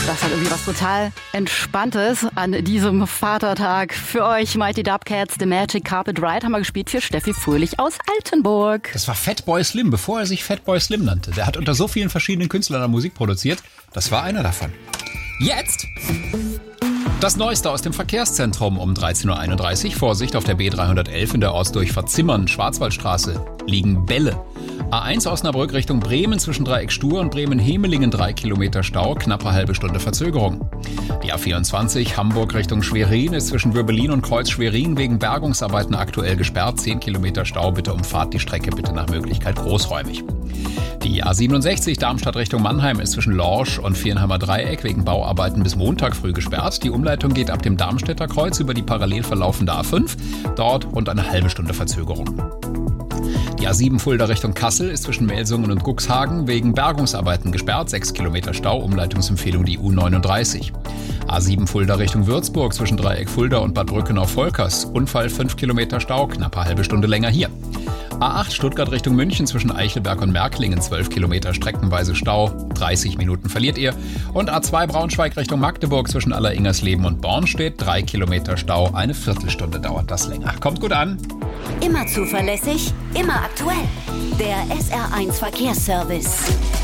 Das hat irgendwie was total Entspanntes an diesem Vatertag. Für euch Mighty Dubcats, The Magic Carpet Ride haben wir gespielt für Steffi Fröhlich aus Altenburg. Das war Fatboy Slim, bevor er sich Fatboy Slim nannte. Der hat unter so vielen verschiedenen Künstlern Musik produziert. Das war einer davon. Jetzt das Neueste aus dem Verkehrszentrum um 13.31 Uhr. Vorsicht, auf der B311 in der Ortsdurchfahrt Zimmern, Schwarzwaldstraße, liegen Bälle. A1 Osnabrück Richtung Bremen zwischen Dreieck Stur und Bremen-Hemelingen 3 Kilometer Stau, knappe halbe Stunde Verzögerung. Die A24 Hamburg Richtung Schwerin ist zwischen Würbelin und Kreuz Schwerin wegen Bergungsarbeiten aktuell gesperrt. 10 Kilometer Stau, bitte umfahrt die Strecke bitte nach Möglichkeit großräumig. Die A67 Darmstadt Richtung Mannheim ist zwischen Lorsch und Viernheimer Dreieck wegen Bauarbeiten bis Montag früh gesperrt. Die Umleitung geht ab dem Darmstädter Kreuz über die parallel verlaufende A5, dort rund eine halbe Stunde Verzögerung. Die A7 Fulda Richtung Kassel ist zwischen Melsungen und Cuxhagen wegen Bergungsarbeiten gesperrt. 6 Kilometer Stau, Umleitungsempfehlung die U39. A7 Fulda Richtung Würzburg zwischen Dreieck Fulda und Bad Brückenau-Volkers. Unfall 5 Kilometer Stau, knappe halbe Stunde länger hier. A8 Stuttgart Richtung München zwischen Eichelberg und Märklingen 12 Kilometer streckenweise Stau, 30 Minuten verliert ihr. Und A2 Braunschweig Richtung Magdeburg zwischen Alleringersleben und Bornstedt 3 Kilometer Stau, eine Viertelstunde dauert das länger. Kommt gut an. Immer zuverlässig, immer aktuell. Der SR1 Verkehrsservice.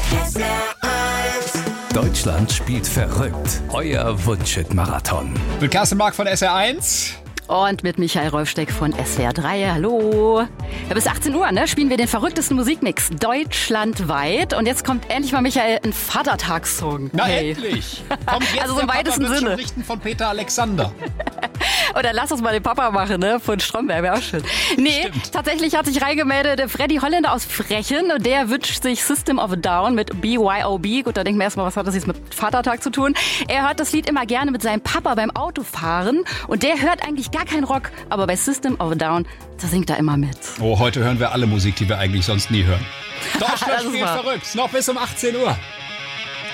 Deutschland spielt verrückt. Euer Wunschhit-Marathon. Mit Carsten Mark von SR1. Und mit Michael Rolfsteck von SWR 3. Hallo. Ja, bis 18 Uhr spielen wir den verrücktesten Musikmix deutschlandweit. Und jetzt kommt endlich mal, Michael, ein Vatertagssong. Na endlich. Kommt jetzt also so im weitesten Sinne. Richten von Peter Alexander. Oder lass uns mal den Papa machen, von Stromberg, wäre auch schön. Nee, stimmt. Tatsächlich hat sich reingemeldet der Freddy Holländer aus Frechen. Und der wünscht sich System of a Down mit BYOB. Gut, da denken wir erstmal, was hat das jetzt mit Vatertag zu tun? Er hört das Lied immer gerne mit seinem Papa beim Autofahren. Und der hört eigentlich gar keinen Rock. Aber bei System of a Down, da singt er immer mit. Oh, heute hören wir alle Musik, die wir eigentlich sonst nie hören. Deutschland spielt verrückt. Noch bis um 18 Uhr.